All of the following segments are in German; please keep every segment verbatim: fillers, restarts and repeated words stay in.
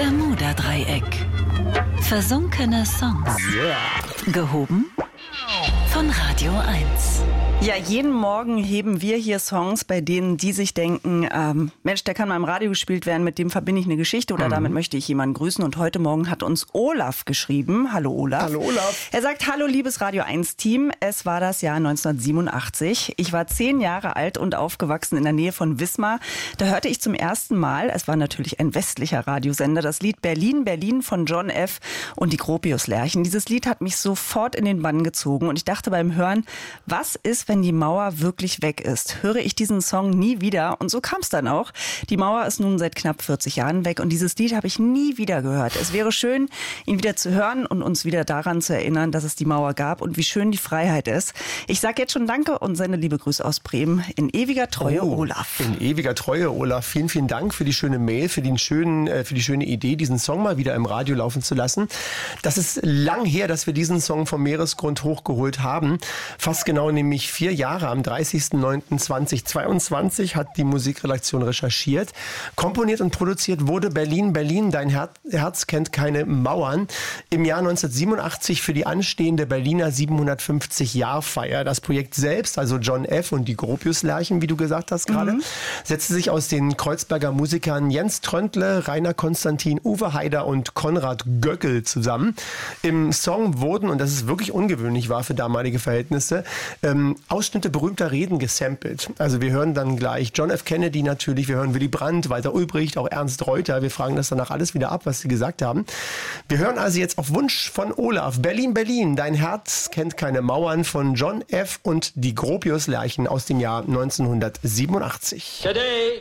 Bermuda-Dreieck. Versunkene Songs. Yeah. Gehoben von Radio eins. Ja, jeden Morgen heben wir hier Songs, bei denen die sich denken, ähm, Mensch, der kann mal im Radio gespielt werden, mit dem verbinde ich eine Geschichte oder mhm. damit möchte ich jemanden grüßen. Und heute Morgen hat uns Olaf geschrieben. Hallo Olaf. Hallo Olaf. Er sagt, hallo liebes Radio eins Team. Es war das Jahr neunzehnhundertsiebenundachtzig. Ich war zehn Jahre alt und aufgewachsen in der Nähe von Wismar. Da hörte ich zum ersten Mal, es war natürlich ein westlicher Radiosender, das Lied Berlin, Berlin von John F. und die Gropius-Lerchen. Dieses Lied hat mich sofort in den Bann gezogen und ich dachte beim Hören, was ist, wenn die Mauer wirklich weg ist? Höre ich diesen Song nie wieder? Und so kam es dann auch. Die Mauer ist nun seit knapp vierzig Jahren weg und dieses Lied habe ich nie wieder gehört. Es wäre schön, ihn wieder zu hören und uns wieder daran zu erinnern, dass es die Mauer gab und wie schön die Freiheit ist. Ich sage jetzt schon Danke und sende liebe Grüße aus Bremen. In ewiger Treue, oh, Olaf. In ewiger Treue, Olaf. Vielen, vielen Dank für die schöne Mail, für, den schönen, äh, für die schöne Idee, diesen Song mal wieder im Radio laufen zu lassen. Das ist lang her, dass wir diesen Song vom Meeresgrund hochgeholt haben. Fast genau nämlich vier Jahre. Am dreißigsten neunten zweitausendzweiundzwanzig hat die Musikredaktion recherchiert. Komponiert und produziert wurde Berlin, Berlin, dein Her- Herz kennt keine Mauern. Im Jahr neunzehnhundertsiebenundachtzig für die anstehende Berliner siebenhundertfünfzig-Jahr-Feier. Das Projekt selbst, also John F. und die Gropius-Lerchen, wie du gesagt hast gerade, mhm. setzte sich aus den Kreuzberger Musikern Jens Tröntle, Rainer Konstantin, Uwe Haider und Konrad Göckel zusammen. Im Song wurden, und das ist wirklich ungewöhnlich war für damalige Verhältnisse, ähm, Ausschnitte berühmter Reden gesampelt. Also wir hören dann gleich John F. Kennedy natürlich, wir hören Willy Brandt, Walter Ulbricht, auch Ernst Reuter. Wir fragen das danach alles wieder ab, was sie gesagt haben. Wir hören also jetzt auf Wunsch von Olaf Berlin, Berlin, dein Herz kennt keine Mauern von John F. und die Gropius-Lerchen aus dem Jahr neunzehnhundertsiebenundachtzig. Today,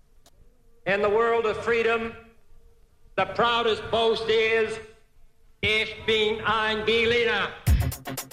in the world of freedom, the proudest boast is, ich bin ein Berliner.